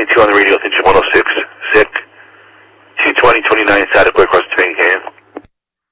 2 on the radio, attention 106, sick, 220, 29, static, across